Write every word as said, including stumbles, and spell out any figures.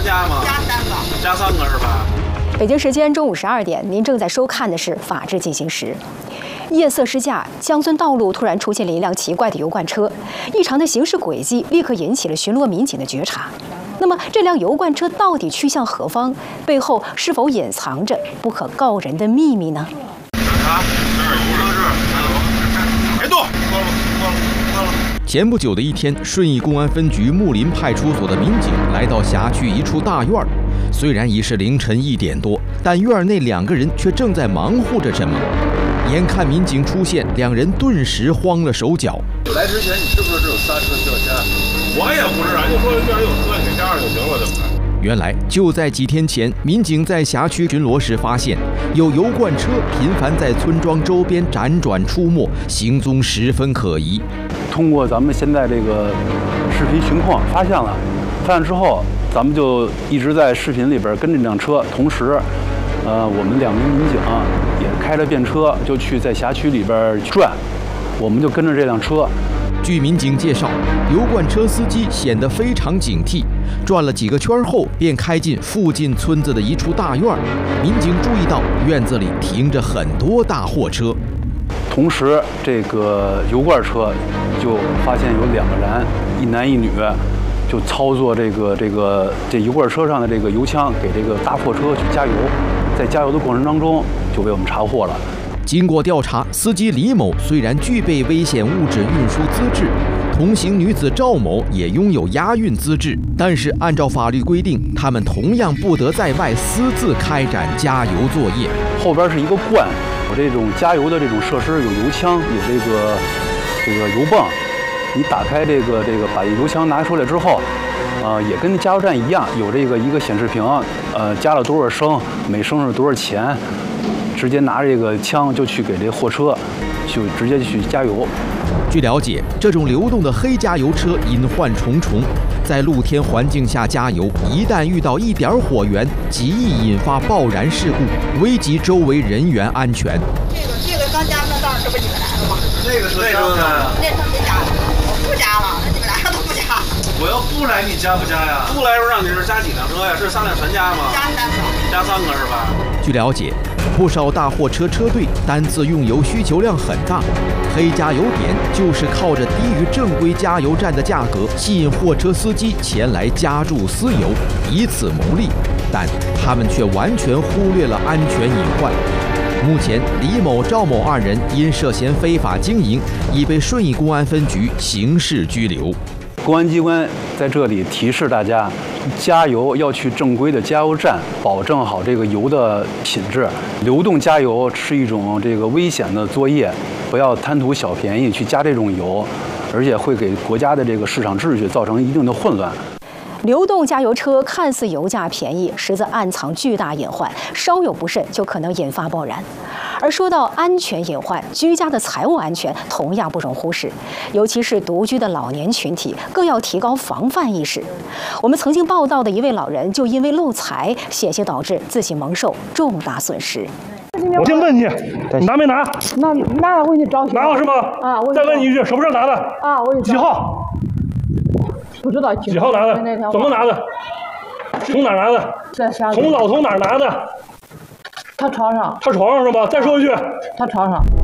加吗？ 加三个， 加三个是吧？ 北京时间中午十二点，您正在收看的是《法治进行时》。夜色失驾，江村道路突然出现了一辆奇怪的油罐车，异常的行驶轨迹立刻引起了巡逻民警的觉察。那么，这辆油罐车到底去向何方？背后是否隐藏着不可告人的秘密呢？ 啊，这儿油车是，别动，关了，关了，关了。 前不久的一天，顺义公安分局木林派出所的民警来到辖区一处大院儿。虽然已是凌晨一点多，但院内两个人却正在忙活着什么。眼看民警出现，两人顿时慌了手脚。 来之前你是不是只有刹车需要加？ 我也不知道，就说院有车你给加上就行了，对不对？ 原来就在几天前，民警在辖区巡逻时发现，有油罐车频繁在村庄周边辗转出没，行踪十分可疑。 通过咱们现在这个视频巡控发现了，发现之后，咱们就一直在视频里边跟这辆车，同时，呃，我们两名民警也开着便车就去在辖区里边转，我们就跟着这辆车。 据民警介绍，油罐车司机显得非常警惕，转了几个圈后便开进附近村子的一处大院。民警注意到院子里停着很多大货车， 同时这个油罐车就发现有两个人，一男一女，就操作这个这个这油罐车上的这个油枪给这个大货车去加油，在加油的过程当中就被我们查获了。 经过调查，司机李某虽然具备危险物质运输资质，同行女子赵某也拥有押运资质，但是按照法律规定，他们同样不得在外私自开展加油作业。 后边是一个罐，有这种加油的这种设施，有油枪，有这个这个油泵。你打开这个这个把油枪拿出来之后，呃，也跟加油站一样，有这个一个显示屏，呃，加了多少升，每升是多少钱。直接拿这个枪就去给这货车，就直接去加油。 据了解，这种流动的黑加油车隐患重重，在露天环境下加油，一旦遇到一点火源，极易引发爆燃事故，危及周围人员安全。 这个这个刚加那当然这不你们来了吗？ 那个是那个呢？ 那他没加，我不加了，那你们俩都不加。 我要不来，你加不加呀？ 不来时候让你是加几辆车呀？是三辆全加吗？ 加三个， 加三个是吧？ 据了解，不少大货车车队单次用油需求量很大，黑加油点就是靠着低于正规加油站的价格，吸引货车司机前来加注私油，以此牟利。但他们却完全忽略了安全隐患。目前，李某、赵某二人因涉嫌非法经营，已被顺义公安分局刑事拘留。 公安机关在这里提示大家，加油要去正规的加油站，保证好这个油的品质。流动加油是一种这个危险的作业，不要贪图小便宜去加这种油，而且会给国家的这个市场秩序造成一定的混乱。 流动加油车看似油价便宜，实则暗藏巨大隐患，稍有不慎就可能引发爆燃。而说到安全隐患，居家的财务安全同样不容忽视，尤其是独居的老年群体，更要提高防范意识。我们曾经报道的一位老人，就因为漏财，险些导致自己蒙受重大损失。 我先问你，你拿没拿？ 拿拿了，我给你找去。 拿了是吗？ 啊，我再问你一句，手上拿的？ 啊，我几号？ 不知道几号拿的？怎么拿的？从哪儿拿的？ 在下。 从老从哪儿拿的？ 他床上。 他床上是吧？再说一句。 他床上。